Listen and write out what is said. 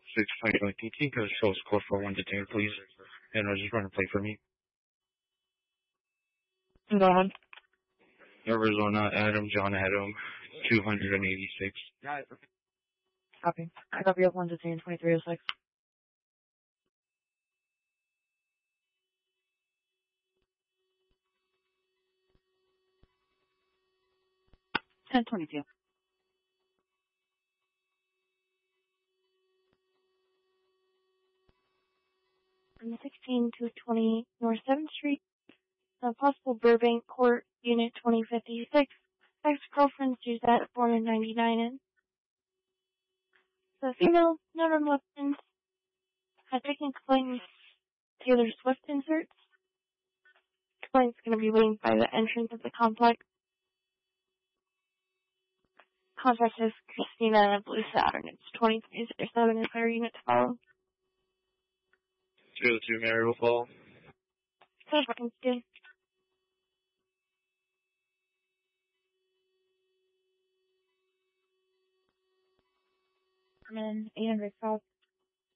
620 go show score for 1 to 2, please. And just run a play for me. Go ahead. Arizona, John Adam, 286. Copy. I copy up 1 to 2 and 2306. Ten 22. From 16 to 20 North 7th Street, possible Burbank Court, Unit 2056. Ex-girlfriend Suzette, born in 99, and the female, known on weapons, has taken complaint Taylor Swift inserts. Complaint's going to be waiting by the entrance of the complex. Contact is Christina and a Blue Saturn. It's 2307 and fire unit to follow. 202 Mary will fall. So fucking still. I'm in 800 South